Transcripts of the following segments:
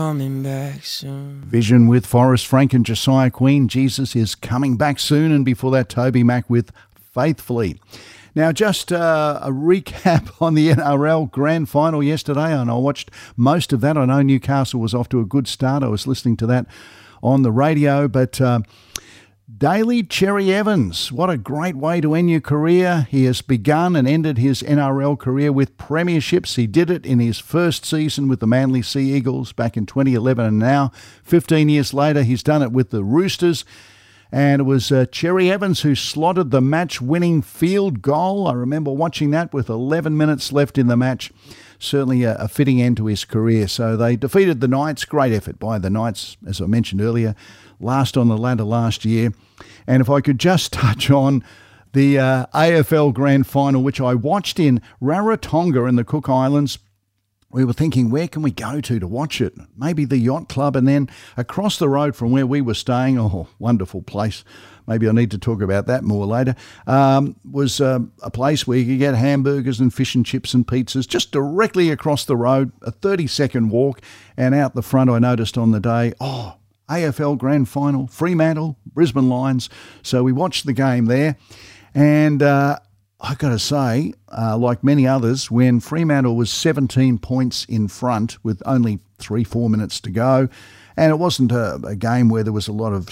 Coming back soon. Vision with Forrest Frank and Josiah Queen. Jesus is coming back soon. And before that, Toby Mac with Faithfully. Now, just a recap on the NRL Grand Final yesterday, and I watched most of that. I know Newcastle was off to a good start. I was listening to that on the radio, but Daly Cherry Evans, what a great way to end your career. He has begun and ended his NRL career with premierships. He did it in his first season with the Manly Sea Eagles back in 2011, and now, 15 years later, he's done it with the Roosters. And it was Cherry Evans who slotted the match-winning field goal. I remember watching that with 11 minutes left in the match. Certainly a fitting end to his career. So they defeated the Knights. Great effort by the Knights, as I mentioned earlier. Last on the ladder last year. And if I could just touch on the AFL Grand Final, which I watched in Rarotonga in the Cook Islands. We were thinking, where can we go to watch it? Maybe the Yacht Club, and then across the road from where we were staying, oh, wonderful place. Maybe I need to talk about that more later, was a place where you could get hamburgers and fish and chips and pizzas just directly across the road, a 30-second walk, and out the front I noticed on the day, AFL Grand Final, Fremantle, Brisbane Lions. So we watched the game there, and I got to say, like many others, when Fremantle was 17 points in front with only 3-4 minutes to go, and it wasn't a game where there was a lot of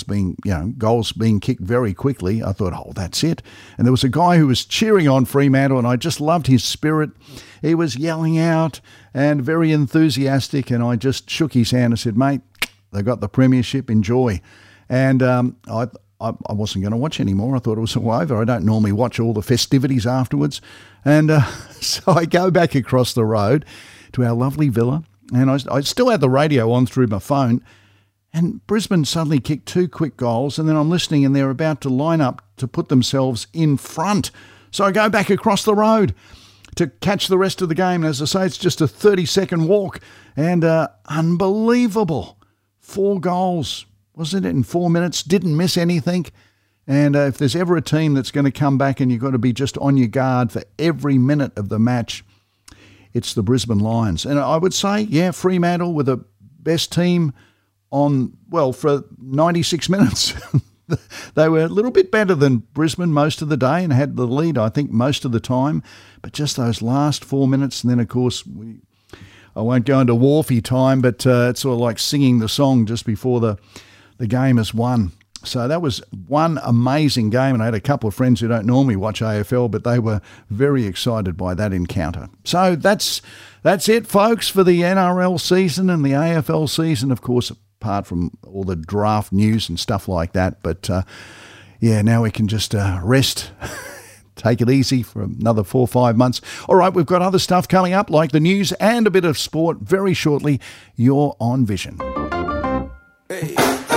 goals being kicked very quickly, I thought, that's it. And there was a guy who was cheering on Fremantle, and I just loved his spirit. He was yelling out and very enthusiastic, and I just shook his hand and said, mate, they got the premiership, enjoy. And I wasn't going to watch anymore. I thought it was all over. I don't normally watch all the festivities afterwards. And so I go back across the road to our lovely villa, and I still had the radio on through my phone, and Brisbane suddenly kicked 2 quick goals, and then I'm listening, and they're about to line up to put themselves in front. So I go back across the road to catch the rest of the game. And as I say, it's just a 30-second walk, and unbelievable. 4 goals. Wasn't it in 4 minutes? Didn't miss anything. And if there's ever a team that's going to come back and you've got to be just on your guard for every minute of the match, it's the Brisbane Lions. And I would say, Fremantle were the best team for 96 minutes. They were a little bit better than Brisbane most of the day and had the lead, I think, most of the time. But just those last 4 minutes, and then, of course, I won't go into Wharfie time, but it's sort of like singing the song just before the game is won. So that was one amazing game, and I had a couple of friends who don't normally watch AFL, but they were very excited by that encounter. So that's it, folks, for the NRL season and the AFL season, of course, apart from all the draft news and stuff like that. But, now we can just rest. Take it easy for another 4 or 5 months. All right, we've got other stuff coming up, like the news and a bit of sport very shortly. You're on Vision. Hey.